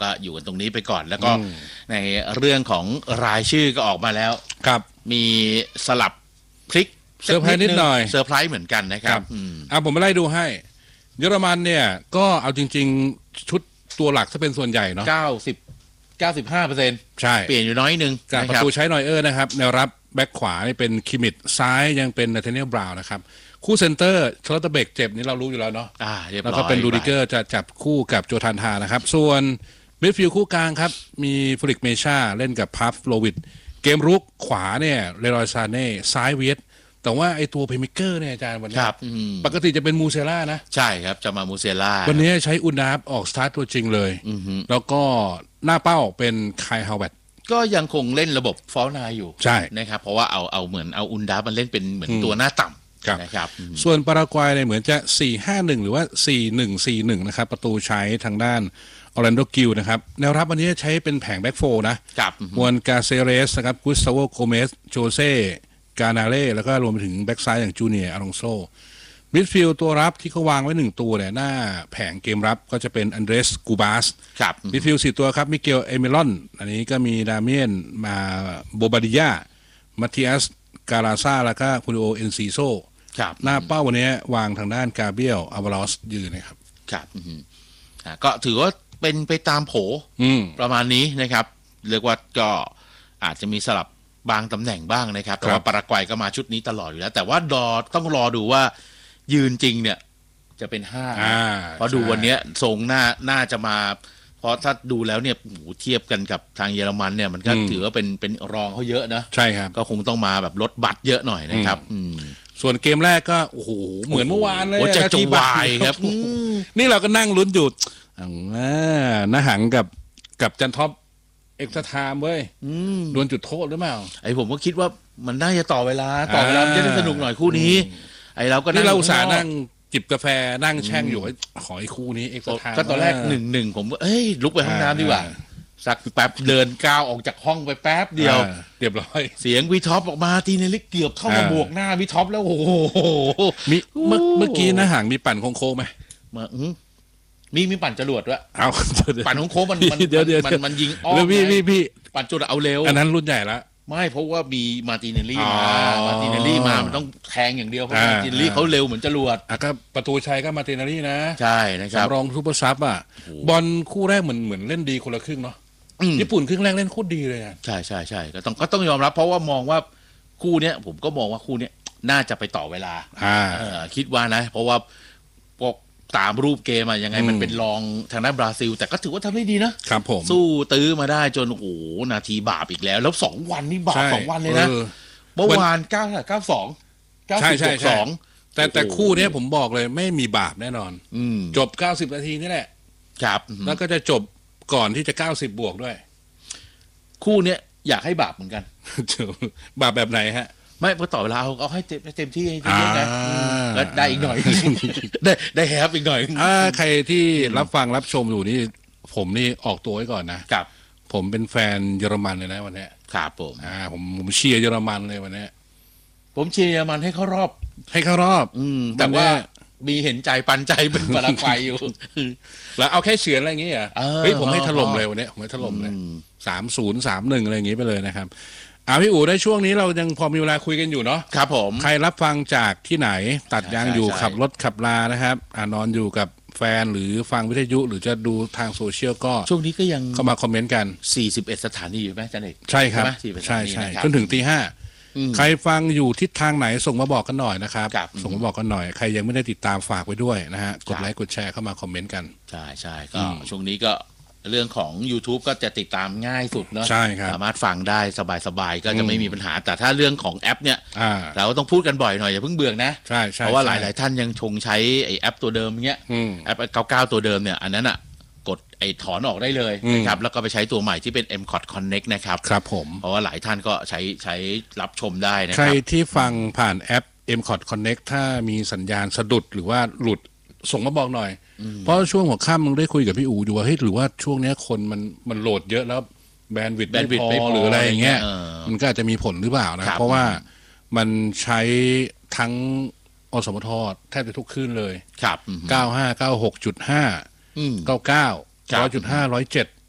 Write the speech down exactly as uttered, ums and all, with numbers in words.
ก็อยู่กันตรงนี้ไปก่อนแล้วก็ในเรื่องของรายชื่อก็ออกมาแล้วครับมีสลับพลิกเซอร์ไพรส์นิดหน่อยเซอร์ไพรส์เหมือนกันนะครับอ่าผมมาไล่ดูให้เยอรมันเนี่ยก็เอาจริงๆชุดตัวหลักถ้าเป็นส่วนใหญ่เนาะเก้าสิบ เก้าสิบห้าเปอร์เซ็นต์ใช่เปลี่ยนอยู่น้อยนึงจากประตูใช้นอยเออร์นะครับแนวรับแบ็คขวานี่เป็นคิมิดซ้ายยังเป็นนาธาเนียลบราวน์นะครับคู่เซนเตอร์ชลอตเตเบกเจ็บนี่เรารู้อยู่แล้วเนาะแล้วก็เป็นลูดิเกอร์จะจับคู่กับโจทานทานะครับส่วนมิดฟิลด์คู่กลางครับมีฟริกเมชาเล่นกับพัฟโลวิดเกมรุกขวาเนี่ยเลรอยซาเน่ซ้ายเวียดแต่ว่าไอตัวเพลย์เมคเกอร์เนี่ยอาจารย์วันนี้ปกติจะเป็นมูเซล่านะใช่ครับจะมามูเซล่าวันนี้ใช้อุนนาฟออกสตาร์ทตัวจริงเลยแล้วก็หน้าเป้าเป็นไคลฮาวเวตก็ยังคงเล่นระบบฟอลนายอยู่ใช่นะครับเพราะว่าเอาเอาเหมือนเอาอุนดามันเล่นเป็นเหมือนตัวหน้าต่ำนะครับส่วนปารากวัยเนี่ยเหมือนจะ สี่ ห้า หนึ่ง หรือว่า สี่ หนึ่ง สี่ หนึ่ง นะครับประตูใช้ทางด้านออร์แลนโดกิลนะครับแนวรับวันนี้ใช้เป็นแผงแบ็กโฟนะมวนกาเซเรสนะครับกุสตาโวโกเมสโจเซ่กานาเล่แล้วก็รวมไปถึงแบ็กซ้ายอย่างจูเนียร์อารองโซมิดฟิลด์ตัวรับที่เขาวางไว้หนึ่งตัวเนี่ยหน้าแผงเกมรับก็จะเป็นอันเดรสกูบาสมิดฟิลด์สี่ตัวครับมิเกลเอมิลอนอันนี้ก็มีดาเมียนมาโบบาดิยามาติอัสการาซาแล้วก็คูริโอเอนซิโซหน้าเป้าวันนี้วางทางด้านกาเบียลอาวาลอสยืนนะครับครับก็ถือว่าเป็นไปตามโผประมาณนี้นะครับเรียกว่าก็อาจจะมีสลับบางตำแหน่งบ้างนะครับแต่ว่าปารากวัยก็มาชุดนี้ตลอดอยู่แล้วแต่ว่าดอต้องรอดูว่ายืนจริงเนี่ยจะเป็นห้าเพราะดูวันนี้ทรงหน้าน่าจะมาเพราะถ้าดูแล้วเนี่ยโหเทียบกันกับทางเยอรมันเนี่ยมันก็ถือว่าเป็นเป็นรองเขาเยอะนะใช่ครับก็คงต้องมาแบบลดบัตรเยอะหน่อยนะครับส่วนเกมแรกก็โอ้โหเหมือนเมื่อวานเลยจะจงวายครับนี่เราก็นั่งลุ้นอยู่น้าหังกับกับจันท็อปเอ็กซ์ไทม์เว้ยโดนจุดโทษหรือเปล่าไอ้ผมก็คิดว่ามันน่าจะต่อเวลาต่อเวลาจะได้สนุกหน่อยคู่นี้ไอ้เราก็นี่เราอุตส่าห์นั่งจิบกาแฟนั่งแช่งอยู่ขอไอ้คู่นี้เอ็กซ์ไทม์ก็ตอนแรกหนึ่งหนึ่งผมก็เอ้ยลุกไปห้องน้ำดีกว่าสักแป๊บเดินก้าวออกจากห้องไปแป๊บเดียวเรียบร้อยเสียงวีท็อปออกมาตีในลิกเกือบเข้ามาบวกหน้าวีท็อปแล้วโอ้โหมีเมื่อเมื่อกี้นะห่างมีปั่นโค้งไหมมีมีปั่นจรวดด้วยเอาปั่นโค้งมันมันมันยิงอ้อมพี่พี่พี่ปั่นจรวดเอาเร็วอันนั้นรุ่นใหญ่ละไม่เพราะว่ามีมาติเนลลี่มามาติเนลลี่มามันต้องแทงอย่างเดียวเพราะมาติเนลลี่เขาเร็วเหมือนจรวดอ่ะก็ประตูชัยก็มาติเนลลี่นะใช่นะครับสำรองซูเปอร์ซับอ่ะบอลคู่แรกเหมือนเหมือนเล่นดีคนละครึ่งเนาะญี่ปุ่นครึ่งแรกเล่นโคตรดีเลยอ่ะใช่ใช่ใช่ก็ต้องก็ต้องยอมรับเพราะว่ามองว่าคู่เนี้ยผมก็มองว่าคู่เนี้ยน่าจะไปต่อเวลาคิดว่านะเพราะว่าพวกตามรูปเกมอะยังไงมันเป็นรองทางด้านบราซิลแต่ก็ถือว่าทำได้ดีนะครับผมสู้ตื้อมาได้จนโอ้โหนาทีบาปอีกแล้วแล้วสองวันนี่บาปสองวันเลยนะเมื่อวานเก้าเก้าสองเก้าสิบสองแต่แต่คู่นี้ผมบอกเลยไม่มีบาปแน่นอนจบเก้าสิบนาทีนี่แหละครับแล้วก็จะจบก่อนที่จะเก้าสิบบวกด้วยคู่เนี้ยอยากให้บาปเหมือนกันบาปแบบไหนฮะไม่พอต่อเวลาเอาให้เต็มที่ให้เยอะนะแล้วได้อีกหน่อยได้ได้แฮปอีกหน่อยอ่าใครที่รับฟังรับชมอยู่นี่ผมนี่ออกตัวไว้ก่อนนะครับผมเป็นแฟนเยอรมันเลยนะวันนี้ครับผมอ่าผมผมเชียร์เยอรมันเลยวันนี้ผมเชียร์เยอรมันให้เข้ารอบให้เข้ารอบอืมแต่ว่ามีเห็นใจปันใจเป็นปารากวัยอยู่แล้วเอาแค่เฉือนอะไรอย่างเงี้ยเฮ้ยผมให้ถล่มเลยวันนี้ผมให้ถล่มเลยสามศูนย์สามหนึ่งอะไรอย่างงี้ไปเลยนะครับอ่าพี่อู๋ได้ช่วงนี้เรายังพอมีเวลาคุยกันอยู่เนาะครับผมใครรับฟังจากที่ไหนตัดยางอยู่ขับรถขับลานะครับอ่านอนอยู่กับแฟนหรือฟังวิทยุหรือจะดูทางโซเชียลก็ช่วงนี้ก็ยังเข้ามาคอมเมนต์กันสี่สิบเอ็ดสถานีอยู่ไหมจันเอกใช่ครับใช่ใช่จนถึงตีห้าใครฟังอยู่ทิศทางไหนส่งมาบอกกันหน่อยนะครับส่งมาบอกกันหน่อยใครยังไม่ได้ติดตามฝากไว้ด้วยนะฮะกดไลค์กดแชร์เข้ามาคอมเมนต์กันใช่ใช่ก็ช่วงนี้ก็เรื่องของ YouTube ก็จะติดตามง่ายสุดเนาะใช่ครับสามารถฟังได้สบายๆก็จะไม่มีปัญหาแต่ถ้าเรื่องของแอปเนี่ยเราต้องพูดกันบ่อยหน่อยอย่าเพิ่งเบื่อนะใช่ใช่เพราะว่าหลายๆท่านยังชงใช้ไอ้แอปตัวเดิมเงี้ยแอปเก้าสิบเก้าตัวเดิมเนี่ยอันนั้นอ่ะกดไอ้ถอนออกได้เลยนะครับแล้วก็ไปใช้ตัวใหม่ที่เป็น เอ็ม คอ ที Connect นะครับครับผมเพราะว่าหลายท่านก็ใช้ใช้รับชมได้นะครับใครที่ฟังผ่านแอป เอ็ม คอ ที Connect ถ้ามีสัญญาณสะดุดหรือว่าหลุดส่งมาบอกหน่อยเพราะช่วงหัวค่ำมึงได้คุยกับพี่อู๋อยู่ว่าเฮ้ยหรือว่าช่วงนี้คนมันมันโหลดเยอะแล้วแบนด์วิดต์ไม่พอหรืออะไรอย่างเงี้ยมันก็อาจจะมีผลหรือเปล่านะเพราะว่ามันใช้ทั้งอสมทแทบจะทุกคลื่นเลยครับเก้าห้า เก้าหกจุดห้า เก้าเก้า ร้อยจุดห้า ร้อยเจ็ด